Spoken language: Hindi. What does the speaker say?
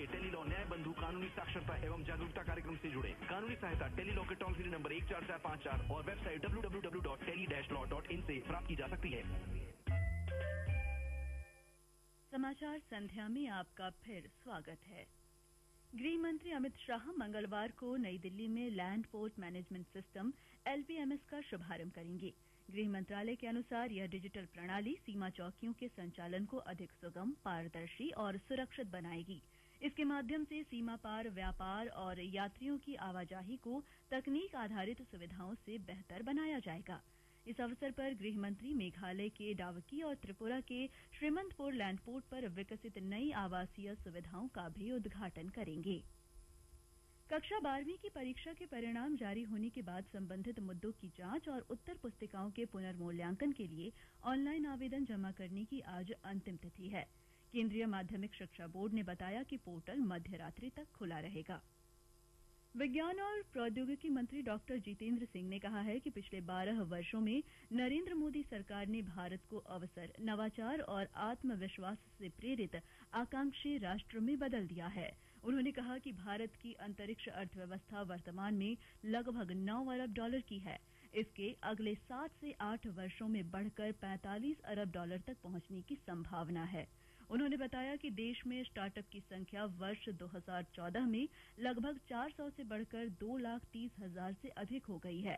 लिए टेलीलॉ न्याय बंधु कानूनी साक्षरता एवं जागरूकता कार्यक्रम से जुड़े। कानूनी सहायता टेलीलॉ के टोल फ्री नंबर 14454 और वेबसाइट www.tele-law.in से प्राप्त की जा सकती है। समाचार संध्या में आपका फिर स्वागत है। गृह मंत्री अमित शाह मंगलवार को नई दिल्ली में land port management system LPMS का शुभारंभ करेंगे। गृह मंत्रालय के अनुसार यह डिजिटल प्रणाली सीमा चौकियों के संचालन को अधिक सुगम, पारदर्शी और सुरक्षित बनाएगी। इसके माध्यम से सीमा पार व्यापार और यात्रियों की आवाजाही को तकनीक आधारित सुविधाओं से बेहतर बनाया जाएगा। इस अवसर पर गृह मंत्री मेघालय के डावकी और त्रिपुरा के श्रीमंतपुर लैंडपोर्ट पर विकसित नई आवासीय सुविधाओं का भी उद्घाटन करेंगे। कक्षा 12वीं की परीक्षा के परिणाम जारी होने के बाद संबंधित मुद्दों की जांच और उत्तर पुस्तिकाओं के पुनर्मूल्यांकन के लिए ऑनलाइन आवेदन जमा करने की आज अंतिम तिथि है। केंद्रीय माध्यमिक शिक्षा बोर्ड ने बताया कि पोर्टल मध्य रात्रि तक खुला रहेगा। विज्ञान और प्रौद्योगिकी मंत्री डॉक्टर जितेंद्र सिंह ने कहा है कि पिछले 12 वर्षों में नरेंद्र मोदी सरकार ने भारत को अवसर, नवाचार और आत्मविश्वास से प्रेरित आकांक्षी राष्ट्र में बदल दिया है। उन्होंने कहा कि भारत की अंतरिक्ष अर्थव्यवस्था वर्तमान में लगभग 9 अरब डॉलर की है। इसके अगले 7 से 8 वर्षों में बढ़कर 45 अरब डॉलर तक पहुंचने की संभावना है। उन्होंने बताया कि देश में स्टार्टअप की संख्या वर्ष 2014 में लगभग 400 से बढ़कर 2,30,000 से अधिक हो गई है।